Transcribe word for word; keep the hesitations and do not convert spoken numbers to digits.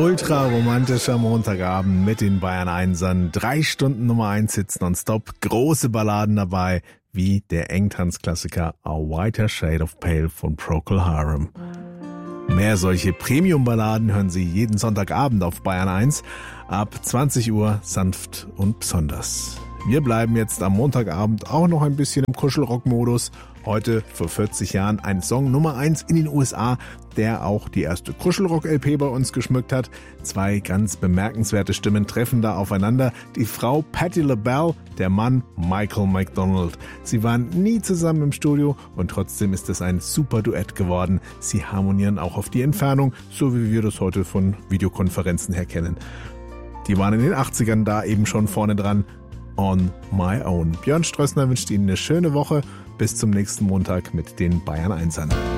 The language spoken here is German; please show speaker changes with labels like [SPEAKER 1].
[SPEAKER 1] Ultra romantischer Montagabend mit den Bayern Einsern. Drei Stunden Nummer eins Hits nonstop. Große Balladen dabei, wie der Engtanz-Klassiker A Whiter Shade of Pale von Procol Harum. Mehr solche Premium-Balladen hören Sie jeden Sonntagabend auf Bayern eins. Ab zwanzig Uhr sanft und besonders. Wir bleiben jetzt am Montagabend auch noch ein bisschen im Kuschelrock-Modus. Heute vor vierzig Jahren ein Song Nummer eins in den U S A, der auch die erste Kuschelrock-L P bei uns geschmückt hat. Zwei ganz bemerkenswerte Stimmen treffen da aufeinander. Die Frau Patti LaBelle, der Mann Michael McDonald. Sie waren nie zusammen im Studio und trotzdem ist es ein super Duett geworden. Sie harmonieren auch auf die Entfernung, so wie wir das heute von Videokonferenzen her kennen. Die waren in den achtzigern da eben schon vorne dran. On My Own. Björn Strössner wünscht Ihnen eine schöne Woche. Bis zum nächsten Montag mit den Bayern Einsern.